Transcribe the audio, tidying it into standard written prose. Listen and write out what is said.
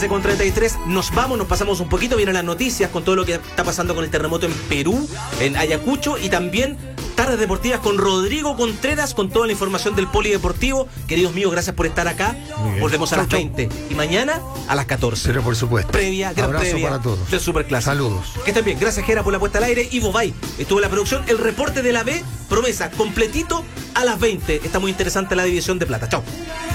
Con 33 nos vamos, nos pasamos un poquito, vienen las noticias con todo lo que está pasando con el terremoto en Perú, en Ayacucho, y también tardes deportivas con Rodrigo Contreras, con toda la información del polideportivo. Queridos míos, gracias por estar acá. Volvemos a las 20 y mañana a las 14. Pero por supuesto. Gran abrazo previa para todos. del Superclásico. Saludos. Que estén bien. Gracias, Jera, por la puesta al aire. Ivo Bay estuvo en la producción. El reporte de la B, promesa, completito a las 20. Está muy interesante la división de plata. Chao.